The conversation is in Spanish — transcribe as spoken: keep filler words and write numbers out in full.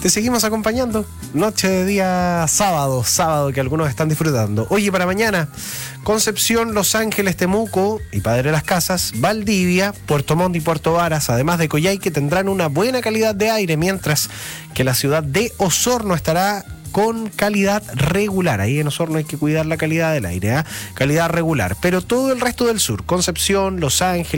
te seguimos acompañando. Noche de día sábado, sábado que algunos están disfrutando. Oye, para mañana, Concepción, Los Ángeles, Temuco y Padre Las Casas, Valdivia, Puerto Montt y Puerto Varas, además de Coyhaique, tendrán una buena calidad de aire, mientras que la ciudad de Osorno estará con calidad regular. Ahí en Osorno hay que cuidar la calidad del aire, ¿eh? Calidad regular. Pero todo el resto del sur, Concepción, Los Ángeles,